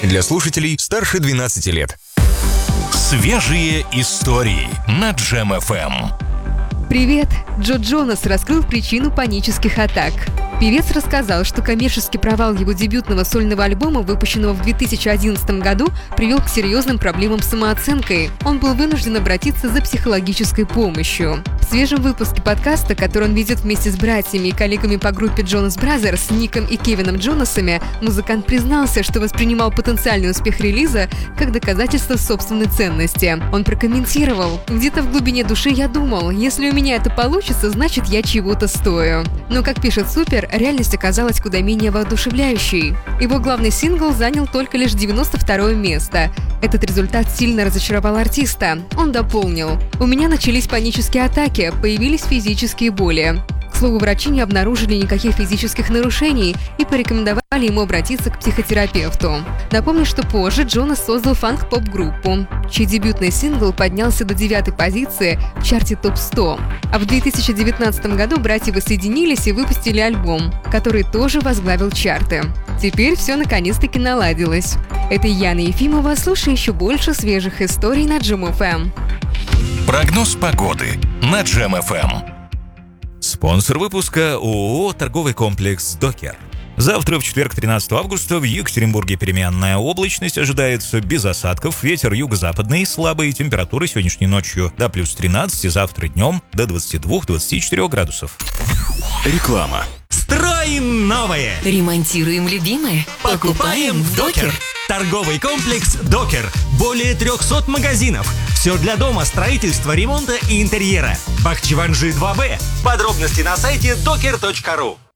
для слушателей старше 12 лет. Свежие истории на Джем FM. Привет! Джо Джонас раскрыл причину панических атак. Певец рассказал, что коммерческий провал его дебютного сольного альбома, выпущенного в 2011 году, привел к серьезным проблемам с самооценкой. Он был вынужден обратиться за психологической помощью. В свежем выпуске подкаста, который он ведет вместе с братьями и коллегами по группе Jonas Brothers, Ником и Кевином Джонасами, музыкант признался, что воспринимал потенциальный успех релиза как доказательство собственной ценности. Он прокомментировал: «Где-то в глубине души я думал, если у меня это получится, значит я чего-то стою». Но, как пишет Супер, реальность оказалась куда менее воодушевляющей. Его главный сингл занял только лишь 92-е место. Этот результат сильно разочаровал артиста. Он дополнил: «У меня начались панические атаки, появились физические боли». К слову, врачи не обнаружили никаких физических нарушений и порекомендовали ему обратиться к психотерапевту. Напомню, что позже Джонас создал фанк-поп-группу, чей дебютный сингл поднялся до 9-й позиции в чарте ТОП-100. А в 2019 году братья воссоединились и выпустили альбом, который тоже возглавил чарты. Теперь все наконец-таки наладилось. Это Яна Ефимова. Слушай еще больше свежих историй на Джем FM. Прогноз погоды на Джем FM. Спонсор выпуска – ООО «Торговый комплекс Докер». Завтра, в четверг, 13 августа, в Екатеринбурге переменная облачность, ожидается без осадков, ветер юго-западный, слабые температуры сегодняшней ночью до плюс 13, завтра днем до 22-24 градусов. Реклама. Строим новое! Ремонтируем любимое? Покупаем в Докер! Торговый комплекс Докер. Более 300 магазинов. Все для дома, строительства, ремонта и интерьера. Бахчеванжи 2Б. Подробности на сайте doker.ru.